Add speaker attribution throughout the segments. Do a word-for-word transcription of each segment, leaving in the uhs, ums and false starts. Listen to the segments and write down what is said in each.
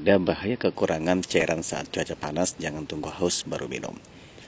Speaker 1: ada bahaya kekurangan cairan saat cuaca panas, jangan tunggu haus baru minum.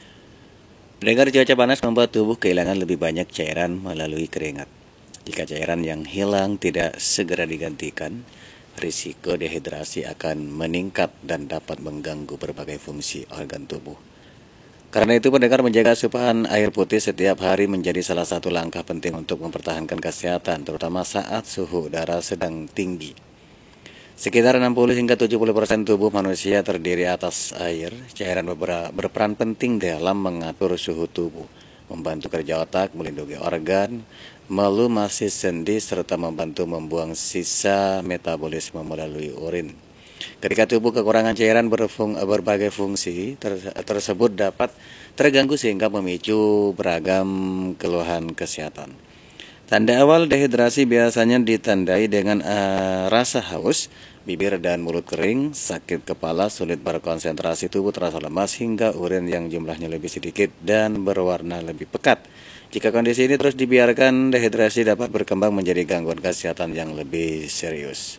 Speaker 1: Pendengar, cuaca panas membuat tubuh kehilangan lebih banyak cairan melalui keringat. Jika cairan yang hilang tidak segera digantikan, risiko dehidrasi akan meningkat dan dapat mengganggu berbagai fungsi organ tubuh. Karena itu, pendengar, menjaga asupan air putih setiap hari menjadi salah satu langkah penting untuk mempertahankan kesehatan, terutama saat suhu udara sedang tinggi. Sekitar enam puluh hingga tujuh puluh persen tubuh manusia terdiri atas air. Cairan berperan penting dalam mengatur suhu tubuh, membantu kerja otak, melindungi organ, melumasi sendi, serta membantu membuang sisa metabolisme melalui urin. Ketika tubuh kekurangan cairan, berfung, berbagai fungsi ter, tersebut dapat terganggu sehingga memicu beragam keluhan kesehatan. Tanda awal dehidrasi biasanya ditandai dengan uh, rasa haus, bibir dan mulut kering, sakit kepala, sulit berkonsentrasi, tubuh terasa lemas, hingga urin yang jumlahnya lebih sedikit dan berwarna lebih pekat. Jika kondisi ini terus dibiarkan, dehidrasi dapat berkembang menjadi gangguan kesehatan yang lebih serius.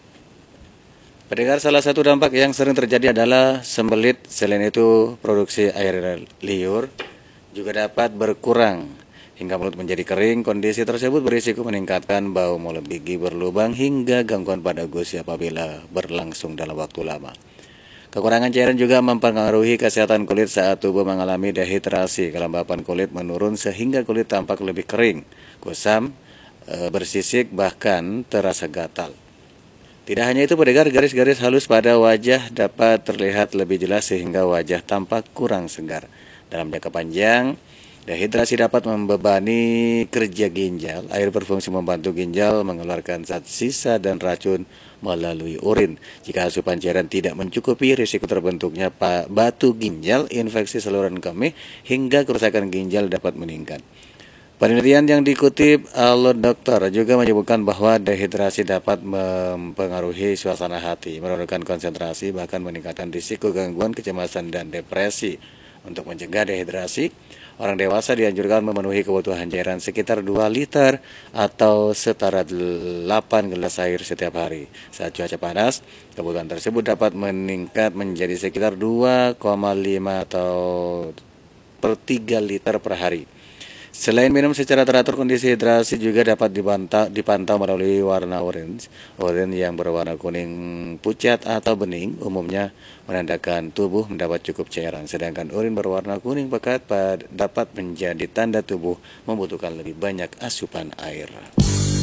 Speaker 1: Pendengar, salah satu dampak yang sering terjadi adalah sembelit. Selain itu, produksi air liur juga dapat berkurang hingga mulut menjadi kering. Kondisi tersebut berisiko meningkatkan bau mulut, gigi berlubang, hingga gangguan pada gusi apabila berlangsung dalam waktu lama. Kekurangan cairan juga mempengaruhi kesehatan kulit saat tubuh mengalami dehidrasi. Kelembapan kulit menurun sehingga kulit tampak lebih kering, kusam, bersisik, bahkan terasa gatal. Tidak hanya itu, pendengar, garis-garis halus pada wajah dapat terlihat lebih jelas sehingga wajah tampak kurang segar. Dalam jangka panjang, dehidrasi dapat membebani kerja ginjal. Air berfungsi membantu ginjal mengeluarkan zat sisa dan racun melalui urin. Jika asupan cairan tidak mencukupi, risiko terbentuknya batu ginjal, infeksi saluran kemih, hingga kerusakan ginjal dapat meningkat. Penelitian yang dikutip oleh dokter juga menyebutkan bahwa dehidrasi dapat mempengaruhi suasana hati, menurunkan konsentrasi, bahkan meningkatkan risiko gangguan kecemasan dan depresi. Untuk mencegah dehidrasi, orang dewasa dianjurkan memenuhi kebutuhan cairan sekitar dua liter atau setara delapan gelas air setiap hari. Saat cuaca panas, kebutuhan tersebut dapat meningkat menjadi sekitar dua koma lima atau per tiga liter per hari. Selain minum secara teratur, kondisi hidrasi juga dapat dipantau, dipantau melalui warna orange. Orange yang berwarna kuning pucat atau bening umumnya menandakan tubuh mendapat cukup cairan, sedangkan urin berwarna kuning pekat dapat menjadi tanda tubuh membutuhkan lebih banyak asupan air.